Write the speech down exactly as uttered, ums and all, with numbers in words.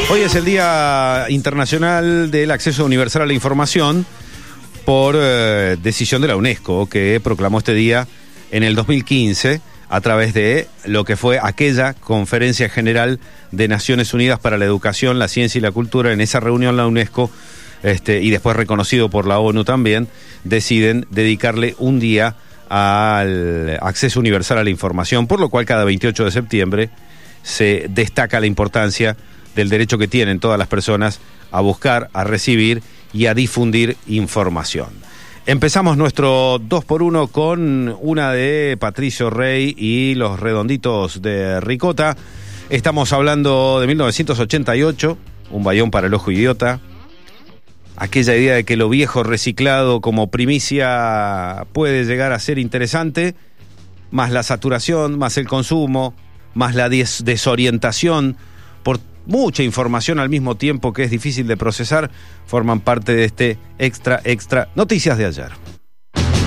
Hoy es el Día Internacional del Acceso Universal a la Información por eh, decisión de la UNESCO, que proclamó este día en el dos mil quince a través de lo que fue aquella Conferencia General de Naciones Unidas para la Educación, la Ciencia y la Cultura. En esa reunión la UNESCO, este, y después reconocido por la ONU también, deciden dedicarle un día al acceso universal a la información, por lo cual cada veintiocho de septiembre se destaca la importancia del derecho que tienen todas las personas a buscar, a recibir y a difundir información. Empezamos nuestro dos por uno con una de Patricio Rey y los Redonditos de Ricota. Estamos hablando de mil novecientos ochenta y ocho, Un bayón para el ojo idiota. Aquella idea de que lo viejo reciclado como primicia puede llegar a ser interesante, más la saturación, más el consumo, más la des- desorientación por mucha información al mismo tiempo que es difícil de procesar, forman parte de este extra, extra Noticias de ayer.